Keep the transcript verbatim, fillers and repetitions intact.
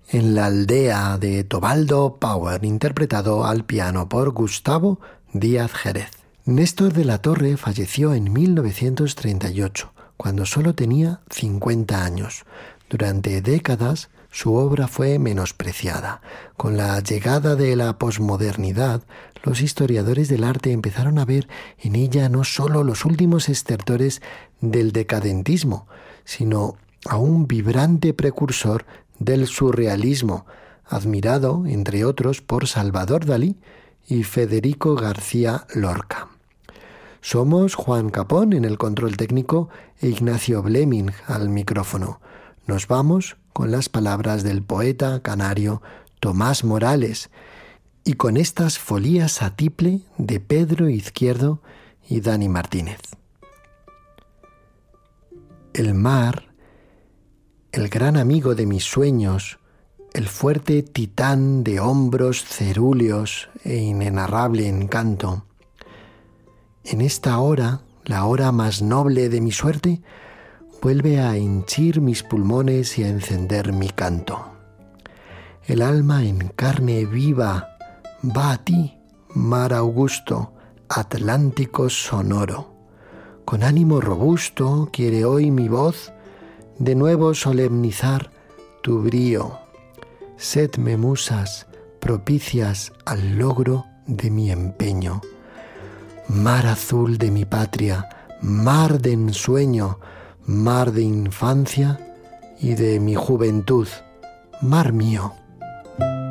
en la aldea de Tobaldo Power, interpretado al piano por Gustavo Díaz Jerez. Néstor de la Torre falleció en mil novecientos treinta y ocho, cuando solo tenía cincuenta años. Durante décadas su obra fue menospreciada. Con la llegada de la posmodernidad, los historiadores del arte empezaron a ver en ella no solo los últimos estertores del decadentismo, sino a un vibrante precursor del surrealismo, admirado, entre otros, por Salvador Dalí y Federico García Lorca. Somos Juan Capón en el control técnico e Ignacio Bleming al micrófono. Nos vamos con las palabras del poeta canario Tomás Morales y con estas folías a tiple de Pedro Izquierdo y Dani Martínez. El mar, el gran amigo de mis sueños, el fuerte titán de hombros cerúleos e inenarrable encanto. En esta hora, la hora más noble de mi suerte, vuelve a henchir mis pulmones y a encender mi canto. El alma en carne viva va a ti, mar augusto, Atlántico sonoro. Con ánimo robusto quiere hoy mi voz de nuevo solemnizar tu brío. Sedme musas propicias al logro de mi empeño. Mar azul de mi patria, mar de ensueño, mar de infancia y de mi juventud, mar mío.